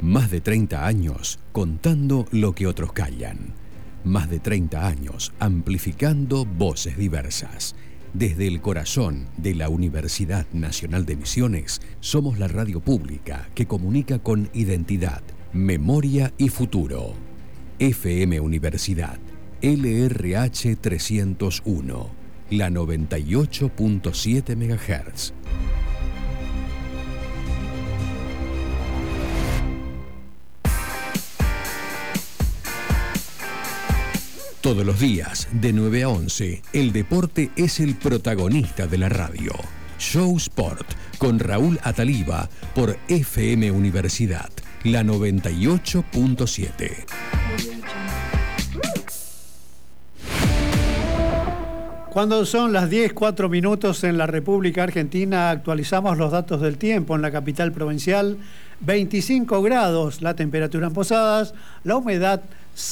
Más de 30 años contando lo que otros callan. Más de 30 años amplificando voces diversas. Desde el corazón de la Universidad Nacional de Misiones, somos la radio pública que comunica con identidad, memoria y futuro. FM Universidad, LRH 301, la 98.7 MHz. Todos los días, de 9 a 11, el deporte es el protagonista de la radio. Show Sport, con Raúl Ataliba, por FM Universidad, la 98.7. Cuando son las 10:04 en la República Argentina, actualizamos los datos del tiempo en la capital provincial. 25 grados la temperatura en Posadas, la humedad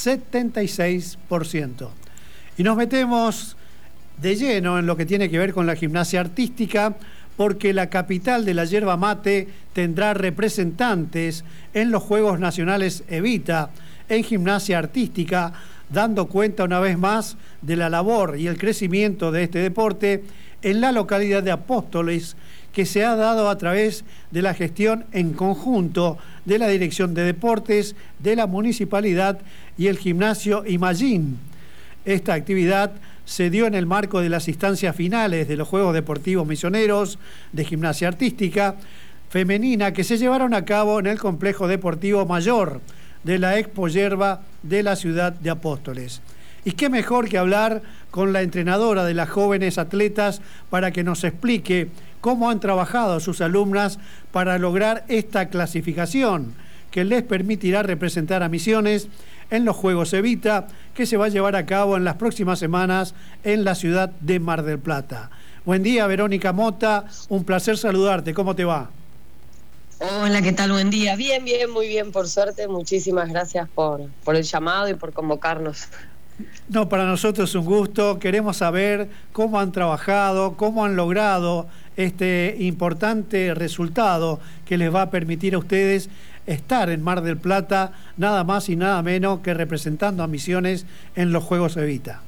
76%. Y nos metemos de lleno en lo que tiene que ver con la gimnasia artística, porque la capital de la yerba mate tendrá representantes en los Juegos Nacionales Evita en gimnasia artística, dando cuenta una vez más de la labor y el crecimiento de este deporte en la localidad de Apóstoles, que se ha dado a través de la gestión en conjunto de la Dirección de Deportes, de la Municipalidad y el Gimnasio Imagín. Esta actividad se dio en el marco de las instancias finales de los Juegos Deportivos Misioneros de Gimnasia Artística Femenina, que se llevaron a cabo en el Complejo Deportivo Mayor de la Expo Yerba de la ciudad de Apóstoles. Y qué mejor que hablar con la entrenadora de las jóvenes atletas para que nos explique cómo han trabajado sus alumnas para lograr esta clasificación que les permitirá representar a Misiones en los Juegos Evita, que se va a llevar a cabo en las próximas semanas en la ciudad de Mar del Plata. Buen día, Verónica Mota, un placer saludarte. ¿Cómo te va? Hola, ¿qué tal? Buen día. Bien, muy bien, por suerte. Muchísimas gracias por el llamado y por convocarnos. No, para nosotros es un gusto. Queremos saber cómo han trabajado, cómo han logrado este importante resultado que les va a permitir a ustedes estar en Mar del Plata, nada más y nada menos que representando a Misiones en los Juegos Evita.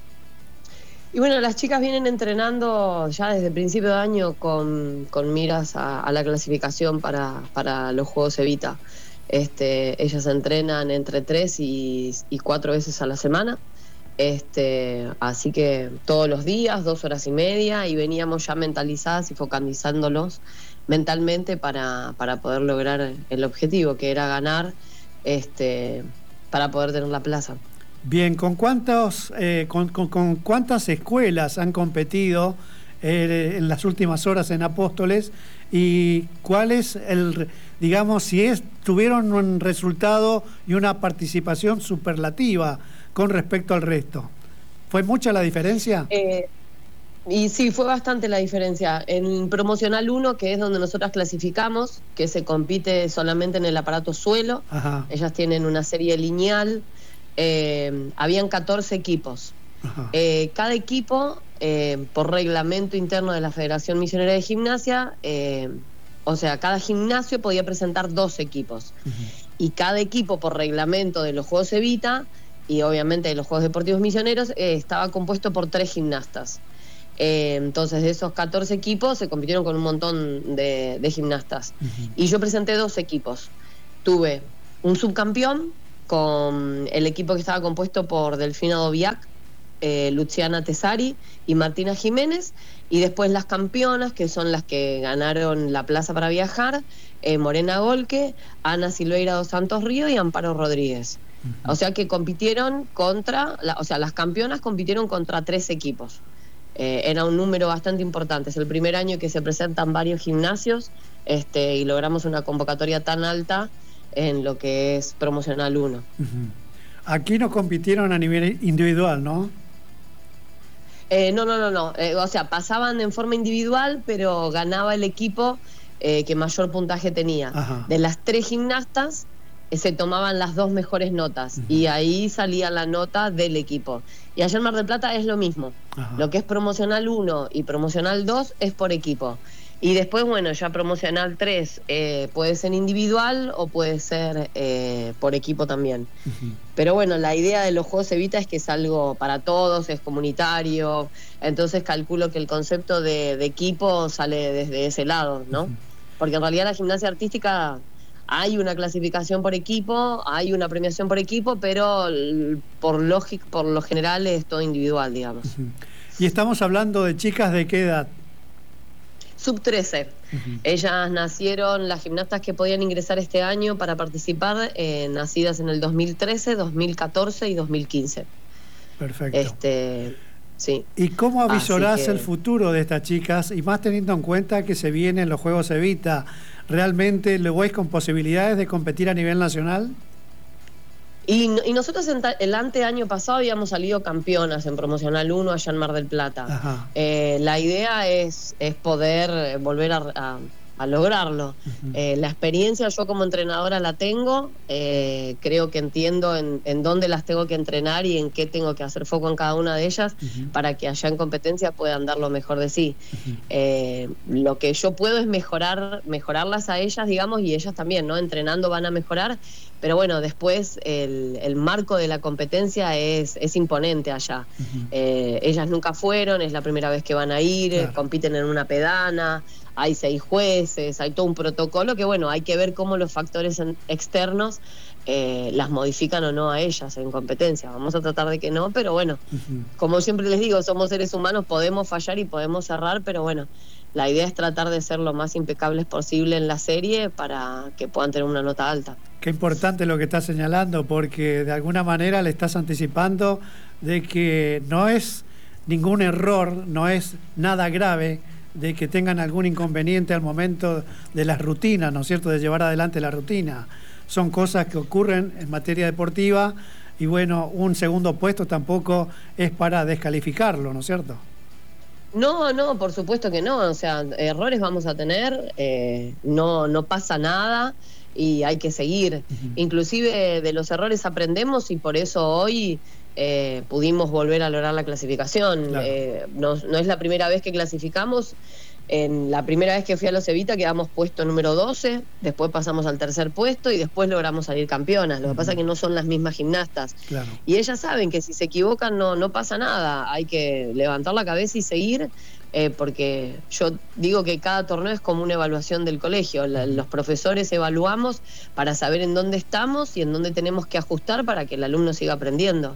Y bueno, las chicas vienen entrenando ya desde el principio de año con miras a la clasificación para los Juegos Evita. Ellas entrenan entre 3 y 4 veces a la semana, así que todos los días, 2 horas y media, y veníamos ya mentalizadas y focalizándolos mentalmente para poder lograr el objetivo, que era ganar, para poder tener la plaza. Bien, ¿con cuántas escuelas han competido en las últimas horas en Apóstoles? ¿Y cuál es tuvieron un resultado y una participación superlativa con respecto al resto? ¿Fue mucha la diferencia? Y sí, fue bastante la diferencia. En Promocional 1, que es donde nosotras clasificamos, que se compite solamente en el aparato suelo, ajá, ellas tienen una serie lineal, habían 14 equipos. Cada equipo, por reglamento interno de la Federación Misionera de Gimnasia, cada gimnasio podía presentar 2 equipos. Y cada equipo, por reglamento de los Juegos Evita y obviamente de los Juegos Deportivos Misioneros, estaba compuesto por 3 gimnastas. Entonces, de esos 14 equipos se compitieron con un montón de gimnastas. Y yo presenté 2 equipos. Tuve un subcampeón con el equipo que estaba compuesto por Delfina Doviac, Luciana Tesari y Martina Jiménez, y después las campeonas, que son las que ganaron la plaza para viajar, Morena Golque, Ana Silveira dos Santos Río y Amparo Rodríguez. O sea que compitieron las campeonas compitieron contra 3 equipos. Era un número bastante importante. Es el primer año que se presentan varios gimnasios, y logramos una convocatoria tan alta en lo que es Promocional 1. Aquí no compitieron a nivel individual, ¿no? No. Pasaban en forma individual, pero ganaba el equipo que mayor puntaje tenía. Ajá. De las 3 gimnastas se tomaban las 2 mejores notas, y ahí salía la nota del equipo. Y allá en Mar del Plata es lo mismo. Ajá. Lo que es Promocional 1 y Promocional 2 es por equipo. Y después, bueno, ya promocional 3 puede ser individual o puede ser por equipo también. Pero bueno, la idea de los Juegos Evita es que es algo para todos, es comunitario, entonces calculo que el concepto de equipo sale desde ese lado, ¿no? Porque en realidad la gimnasia artística hay una clasificación por equipo, hay una premiación por equipo, pero por lo general es todo individual, digamos. Y estamos hablando de chicas de qué edad. Sub 13. Ellas nacieron, las gimnastas que podían ingresar este año para participar, nacidas en el 2013, 2014 y 2015. Perfecto. Sí. ¿Y cómo avisorás el futuro de estas chicas? Y más teniendo en cuenta que se vienen los Juegos Evita, ¿realmente lo veis con posibilidades de competir a nivel nacional? Y nosotros el anteaño pasado habíamos salido campeonas en Promocional 1 allá en Mar del Plata. La idea es poder volver a lograrlo. La experiencia yo como entrenadora la tengo, creo que entiendo en dónde las tengo que entrenar y en qué tengo que hacer foco en cada una de ellas para que allá en competencia puedan dar lo mejor de sí. Lo que yo puedo es mejorarlas a ellas, digamos, y ellas también, ¿no? Entrenando van a mejorar, pero bueno, después el marco de la competencia es imponente allá. Ellas nunca fueron, es la primera vez que van a ir, compiten en una pedana, hay 6 jueces, hay todo un protocolo que bueno, hay que ver cómo los factores externos las modifican o no a ellas en competencia. Vamos a tratar de que no, pero bueno, como siempre les digo, somos seres humanos, podemos fallar y podemos errar, pero bueno, la idea es tratar de ser lo más impecables posible en la serie para que puedan tener una nota alta. Qué importante lo que estás señalando, porque de alguna manera le estás anticipando de que no es ningún error, no es nada grave de que tengan algún inconveniente al momento de las rutinas, ¿no es cierto?, de llevar adelante la rutina. Son cosas que ocurren en materia deportiva y bueno, un segundo puesto tampoco es para descalificarlo, ¿no es cierto? No, por supuesto que no, o sea, errores vamos a tener, no pasa nada y hay que seguir. Inclusive de los errores aprendemos y por eso hoy pudimos volver a lograr la clasificación. No es la primera vez que clasificamos. En la primera vez que fui a los Evita quedamos puesto número 12, después pasamos al tercer puesto y después logramos salir campeonas. Lo que pasa es que no son las mismas gimnastas. Y ellas saben que si se equivocan no pasa nada, hay que levantar la cabeza y seguir, porque yo digo que cada torneo es como una evaluación del colegio. Los profesores evaluamos para saber en dónde estamos y en dónde tenemos que ajustar para que el alumno siga aprendiendo.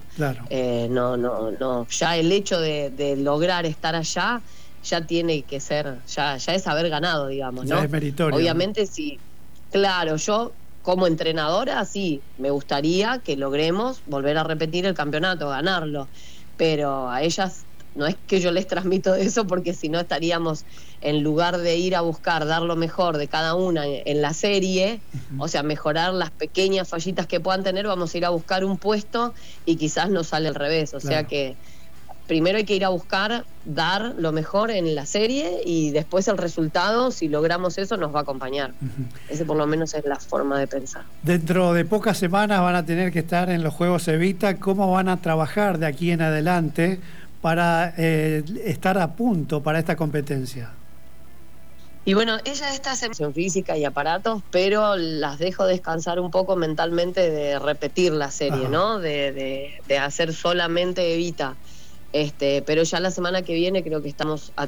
Ya el hecho de lograr estar allá ya tiene que ser, ya es haber ganado, digamos, ¿no? Ya es meritorio. Obviamente sí, claro, yo como entrenadora sí, me gustaría que logremos volver a repetir el campeonato, ganarlo, pero a ellas no es que yo les transmito eso porque si no estaríamos, en lugar de ir a buscar dar lo mejor de cada una en la serie, o sea, mejorar las pequeñas fallitas que puedan tener, vamos a ir a buscar un puesto y quizás nos sale al revés, o sea que primero hay que ir a buscar dar lo mejor en la serie y después el resultado, si logramos eso, nos va a acompañar. Ese por lo menos es la forma de pensar. Dentro de pocas semanas van a tener que estar en los Juegos Evita. ¿Cómo van a trabajar de aquí en adelante para estar a punto para esta competencia? Y bueno, ella está en física y aparatos, pero las dejo descansar un poco mentalmente de repetir la serie, ¿no? De hacer solamente Evita. Pero ya la semana que viene creo que estamos a